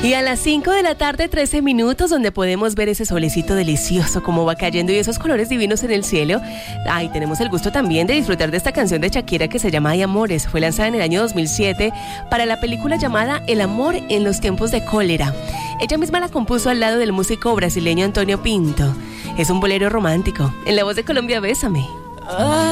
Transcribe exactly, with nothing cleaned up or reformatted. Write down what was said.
Y a las cinco de la tarde, trece minutos, donde podemos ver ese solecito delicioso como va cayendo y esos colores divinos en el cielo. Ay, tenemos el gusto también de disfrutar de esta canción de Shakira que se llama Hay Amores. Fue lanzada en el año dos mil siete para la película llamada El amor en los tiempos de cólera. Ella misma la compuso al lado del músico brasileño Antonio Pinto. Es un bolero romántico. En la voz de Colombia, Bésame.